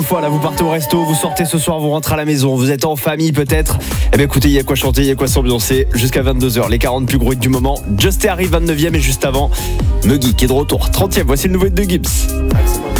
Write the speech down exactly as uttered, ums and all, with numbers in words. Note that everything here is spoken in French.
Voilà, vous partez au resto, vous sortez ce soir, vous rentrez à la maison, vous êtes en famille peut-être. Eh bien écoutez, il y a quoi chanter, il y a quoi s'ambiancer jusqu'à vingt-deux heures. Les quarante plus gros hits du moment. Justé arrive vingt-neuvième et juste avant, Muggy qui est de retour. trentième, voici le nouveau hit de Gibbs.